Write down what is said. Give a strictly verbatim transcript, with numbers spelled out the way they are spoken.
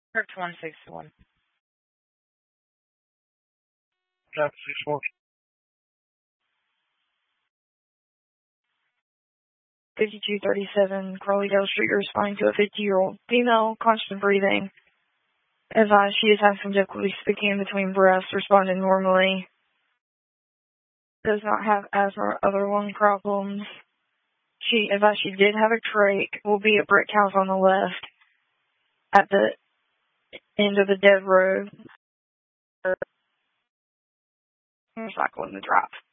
Script one sixty-one. Chapter sixty-one. fifty-two thirty-seven Crowleydale Street, responding to a fifty-year-old female, constant breathing. Advised she is having some difficulty speaking in between breaths, responded normally. Does not have asthma or other lung problems. She advised she did have a trach, will be at Brick House on the left, at the end of the dead road. Motorcycle in the drive.